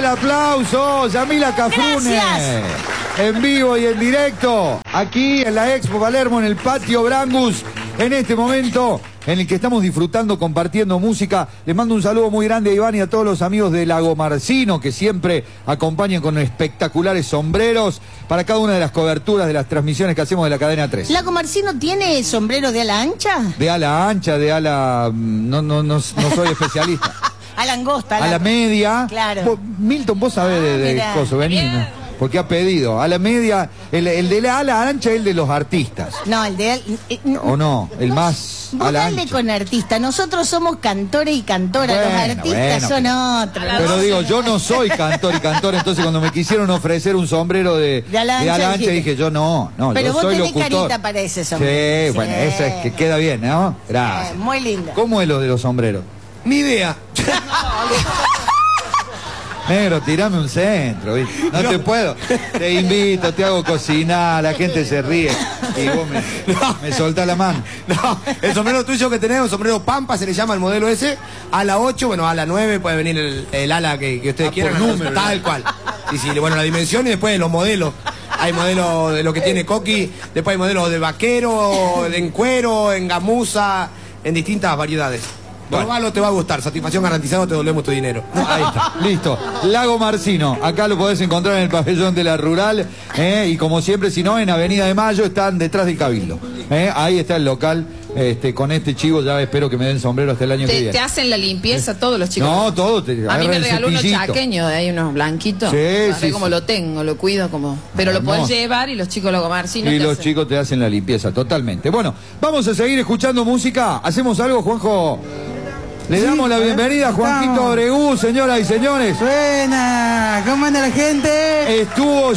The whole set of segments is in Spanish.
aplauso, Yamila Cafrune. Gracias. En vivo y en directo, aquí en la Expo Palermo, en el Patio Brangus, en este momento en el que estamos disfrutando, compartiendo música. Les mando un saludo muy grande a Iván y a todos los amigos de Lago Marcino, que siempre acompañan con espectaculares sombreros para cada una de las coberturas de las transmisiones que hacemos de la cadena 3. ¿Lago Marcino tiene sombrero de ala ancha? De ala ancha, de ala... No soy especialista. A la angosta. A la media. Claro. Milton, vos sabés de coso, vení, ¿no? Porque ha pedido. A la media, el de la ala ancha es el de los artistas. No, el de... ¿O no? El más Vos ala dale ancha. con artista. Nosotros somos cantores y cantoras. Bueno, los artistas son otros. Pero digo, yo no soy cantor y cantora, entonces cuando me quisieron ofrecer un sombrero de ala ancha dije, yo no, pero yo vos soy tenés locutor. carita para ese sombrero. Sí, bueno, eso es que queda bien, ¿no? Gracias. Muy lindo. ¿Cómo es lo de los sombreros? Ni idea. Negro, tirame un centro, ¿viste? No te puedo. Te invito, te hago cocinar, la gente se ríe y vos me soltás la mano. No, el sombrero tuyo que tenemos, sombrero Pampa, se le llama el modelo ese. A la 8, bueno, a la 9 puede venir el ala que ustedes quieran. por número, tal cual. Sí, bueno, la dimensión y después los modelos. Hay modelos de lo que tiene Coqui, después hay modelos de vaquero, en cuero, en gamuza, en distintas variedades. Probalo, te va a gustar. Satisfacción garantizada, te devolvemos tu dinero. Ahí está, listo. Lago Marcino, acá lo podés encontrar en el pabellón de la Rural, y como siempre, si no, en Avenida de Mayo, están detrás del Cabildo. Ahí está el local, con este chivo ya espero que me den sombrero hasta el año que viene. Te hacen la limpieza todos los chicos. No, todo. A mí me regaló unos chaqueños, hay unos blanquitos. Sí, como lo tengo, lo cuido como... Pero lo podés llevar y los chicos Lago Marcino. Y los chicos te hacen la limpieza, totalmente. Bueno, vamos a seguir escuchando música. ¿Hacemos algo, Juanjo? Le damos la bienvenida a Juanquito Abregú, señoras y señores. Buena, ¿cómo anda la gente? Estuvo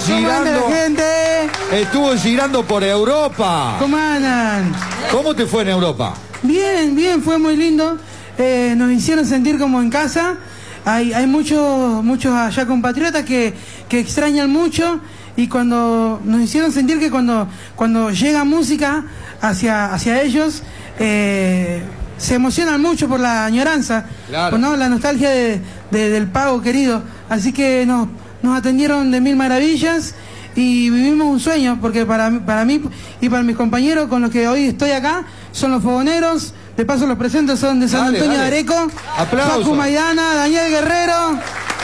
girando por Europa. ¿Cómo andan? ¿Cómo te fue en Europa? Bien, fue muy lindo. Nos hicieron sentir como en casa. Hay muchos allá compatriotas que extrañan mucho y cuando nos hicieron sentir que cuando llega música hacia ellos, se emocionan mucho por la añoranza, claro, ¿no? La nostalgia del pago querido. Así que nos atendieron de mil maravillas y vivimos un sueño, porque para mí y para mis compañeros con los que hoy estoy acá, son los fogoneros. De paso los presento, son de San Antonio de Areco. Aplausos. Facu Maidana, Daniel Guerrero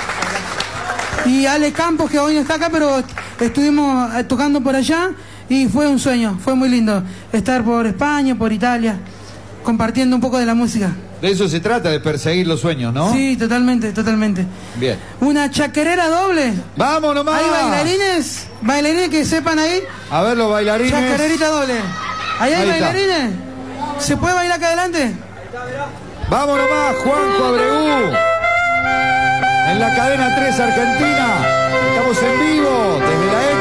y Ale Campos, que hoy no está acá, pero estuvimos tocando por allá y fue un sueño, fue muy lindo estar por España, por Italia, compartiendo un poco de la música. De eso se trata, de perseguir los sueños, ¿no? Sí, totalmente. Bien. Una chacarera doble. ¡Vamos nomás! ¿Hay bailarines que sepan ahí? A ver los bailarines. Chacarerita doble. ¿Ahí hay bailarines? ¿Se puede bailar acá adelante? ¡Vamos nomás, Juanjo Abregú! En la cadena 3 Argentina. Estamos en vivo desde la